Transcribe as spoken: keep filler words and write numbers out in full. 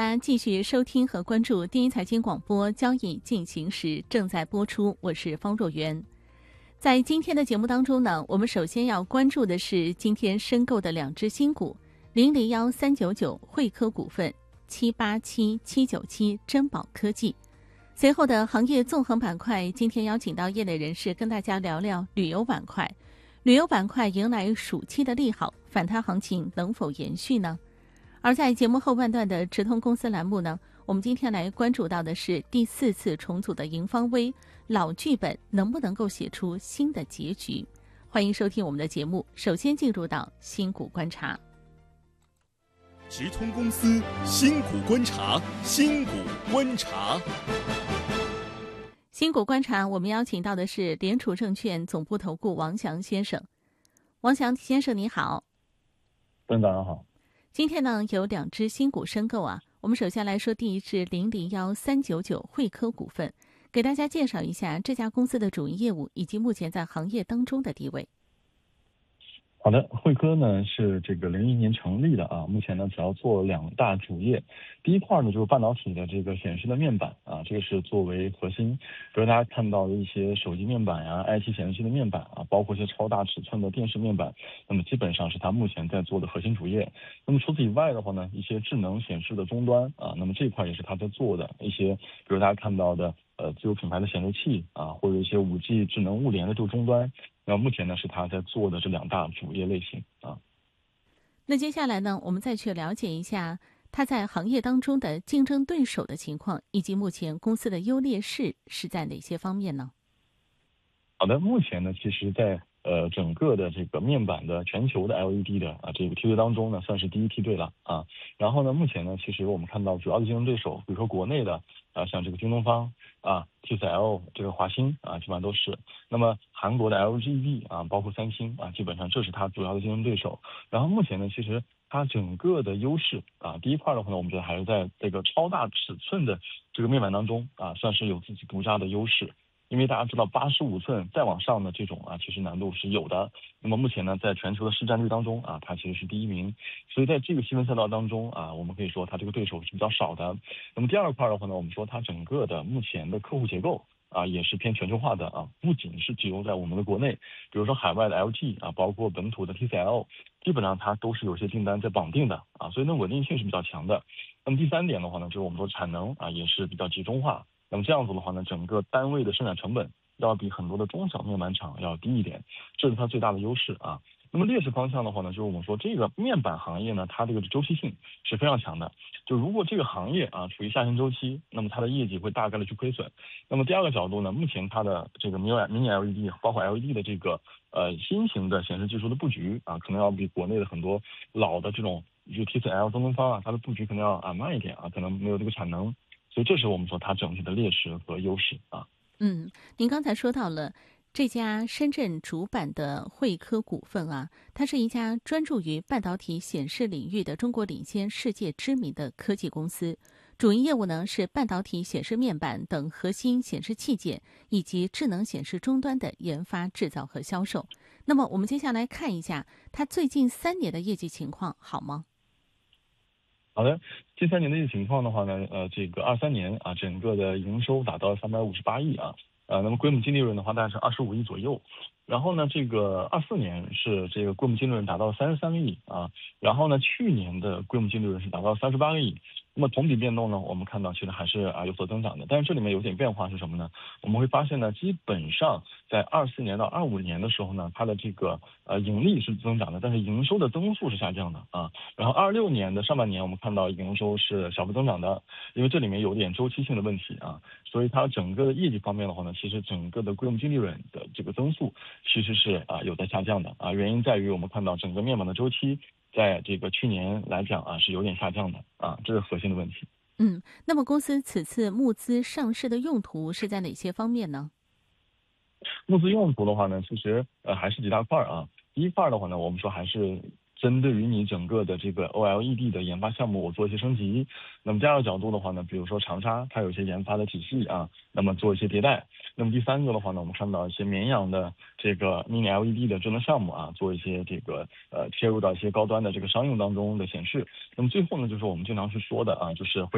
家继续收听和关注第一财经广播交易进行时正在播出，我是方若媛。在今天的节目当中呢，我们首先要关注的是今天申购的两只新股零零一三九九汇科股份、七八七七九七珍宝科技。随后的行业纵横板块，今天邀请到业内人士跟大家聊聊旅游板块。旅游板块迎来暑期的利好，反弹行情能否延续呢？而在节目后半段的直通公司栏目呢，我们今天来关注到的是第四次重组的盈方微，老剧本能不能够写出新的结局？欢迎收听我们的节目。首先进入到新股观察。 直通公司新股观察，新股观察。 新股观察，我们邀请到的是联储证券总部投顾王翔先生。王翔先生你好。 大家好。 今天呢有两只新股申购啊，我们首先来说第一只零零一三九九汇科股份，给大家介绍一下这家公司的主营业务以及目前在行业当中的地位。 好的，汇科呢是这个零一年成立的啊，目前呢主要做两大主业。第一块呢就是半导体的这个显示的面板啊，这个是作为核心，比如大家看到的一些手机面板呀、I T 显示器的面板啊，包括一些超大尺寸的电视面板，那么基本上是它目前在做的核心主业。那么除此以外的话呢，一些智能显示的终端啊，那么这一块也是它在做的一些，比如大家看到的呃自有品牌的显示器啊，或者一些 五 G 智能物联的这个终端。那目前呢是他在做的这两大主业类型啊。 那接下来呢，我们再去了解一下他在行业当中的竞争对手的情况，以及目前公司的优劣势是在哪些方面呢？ 好的，目前呢，其实在呃整个的这个面板的全球的 L E D 的啊这个梯队当中呢，算是第一梯队了啊。然后呢，目前呢，其实我们看到主要的竞争对手，比如说国内的啊，像这个京东方啊、T C L 这个华星啊，基本上都是。那么韩国的 L G D 啊，包括三星啊，基本上这是它主要的竞争对手。然后目前呢，其实它整个的优势啊，第一块的话呢，我们觉得还是在这个超大尺寸的这个面板当中啊，算是有自己独家的优势。因为大家知道八十五寸再往上的这种啊，其实难度是有的。那么目前呢，在全球的市占率当中啊，它其实是第一名。所以在这个细分赛道当中啊，我们可以说它这个对手是比较少的。那么第二块的话呢，我们说它整个的目前的客户结构啊，也是偏全球化的啊，不仅是集中在我们的国内，比如说海外的 L G 啊，包括本土的 T C L， 基本上它都是有些订单在绑定的啊，所以呢稳定性是比较强的。那么第三点的话呢，就是我们说产能啊，也是比较集中化。那么这样子的话呢，整个单位的生产成本要比很多的中小面板厂要低一点，这是它最大的优势啊。那么劣势方向的话呢，就是我们说这个面板行业呢，它这个周期性是非常强的。就如果这个行业啊处于下行周期，那么它的业绩会大概率去亏损。那么第二个角度呢，目前它的这个 mini L E D 包括 L E D 的这个呃新型的显示技术的布局啊，可能要比国内的很多老的这种就 T C L 东东方啊，它的布局可能要啊慢一点啊，可能没有这个产能。所以这是我们说它整体的劣势和优势啊。 嗯，您刚才说到了这家深圳主板的汇科股份啊，它是一家专注于半导体显示领域的中国领先、世界知名的科技公司。主营业务呢是半导体显示面板等核心显示器件以及智能显示终端的研发、制造和销售。那么我们接下来看一下它最近三年的业绩情况好吗？ 好的，近三年的这个情况的话呢，呃，这个二三年啊，整个的营收达到三百五十八亿啊，呃，那么规模净利润的话大概是二十五亿左右。然后呢，这个二四年是这个规模净利润达到三十三个亿啊，然后呢，去年的规模净利润是达到三十八个亿。那么同比变动呢，我们看到其实还是啊有所增长的，但是这里面有点变化是什么呢？我们会发现呢，基本上在二四年到二五年的时候呢，它的这个呃盈利是增长的，但是营收的增速是下降的啊。然后二六年的上半年，我们看到营收是小幅增长的，因为这里面有点周期性的问题啊，所以它整个的业绩方面的话呢，其实整个的规模净利润的这个增速其实是啊有在下降的啊，原因在于我们看到整个面板的周期在这个去年来讲啊是有点下降的啊，这是核心的问题。 嗯，那么公司此次募资上市的用途是在哪些方面呢？ 募资用途的话呢，其实呃还是几大块啊。第一块的话呢，我们说还是针对于你整个的这个 O L E D 的研发项目，我做一些升级。那么第二个角度的话呢，比如说长沙它有一些研发的体系啊，那么做一些迭代。那么第三个的话呢，我们看到一些绵阳的这个 mini L E D 的智能项目啊，做一些这个呃切入到一些高端的这个商用当中的显示。那么最后呢，就是我们经常去说的啊，就是会